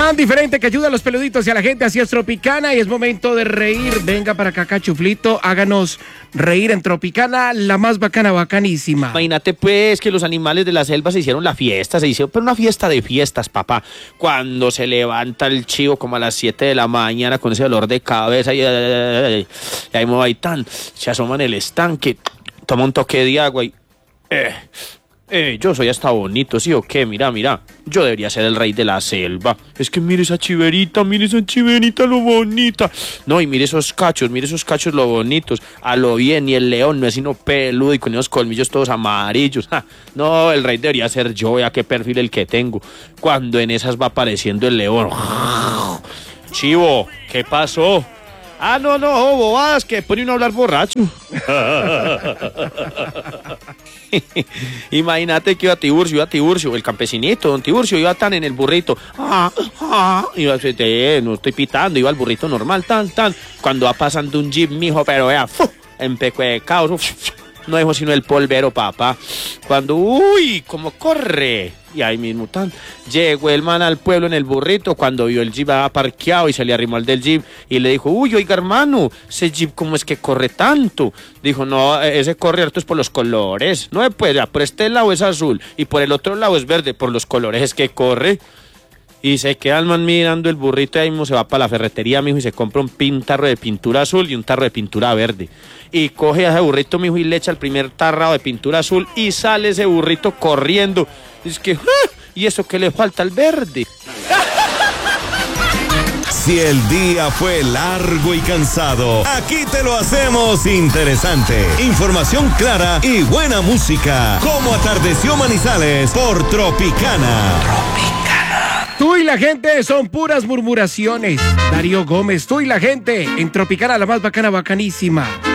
Tan diferente que ayuda a los peluditos y a la gente, así es Tropicana y es momento de reír. Venga para acá, Cachuflito, háganos reír en Tropicana, la más bacana, bacanísima. Imagínate pues que los animales de la selva se hicieron la fiesta, pero una fiesta de fiestas, papá. Cuando se levanta el chivo como a las 7 de la mañana con ese dolor de cabeza y ahí me va y tan, se asoma en el estanque, toma un toque de agua y... yo soy hasta bonito, ¿sí o qué? Mira, yo debería ser el rey de la selva. Es que mire esa chiverita lo bonita. No, y mire esos cachos lo bonitos. A lo bien, y el león no es sino peludo y con esos colmillos todos amarillos. ¡Ja! No, el rey debería ser yo, vea qué perfil el que tengo. Cuando en esas va apareciendo el león. Chivo, ¿qué pasó? Ah, no, bobadas, que pone uno a hablar borracho. Imagínate que iba Tiburcio, el campesinito, don Tiburcio, iba tan en el burrito. Iba, no estoy pitando, iba el burrito normal, tan. Cuando va pasando un jeep, mijo, pero vea, en pecuecaos, no dejó sino el polvero, papá. Cuando, cómo corre. Y ahí mismo tan, llegó el man al pueblo en el burrito cuando vio el jeep parqueado y se le arrimó al del jeep y le dijo, oiga hermano, ese jeep cómo es que corre tanto. Dijo, no, ese corre harto es por los colores. No, pues ya, por este lado es azul y por el otro lado es verde, por los colores es que corre. Y se queda el man mirando el burrito y ahí mismo se va para la ferretería, mijo, y se compra un tarro de pintura azul y un tarro de pintura verde. Y coge a ese burrito, mijo, y le echa el primer tarrado de pintura azul y sale ese burrito corriendo. Es que, ¿y eso qué le falta al verde? Si el día fue largo y cansado, aquí te lo hacemos interesante. Información clara y buena música. Como atardeció Manizales por Tropicana. Tú y la gente son puras murmuraciones. Darío Gómez, tú y la gente en Tropicana, la más bacana, bacanísima.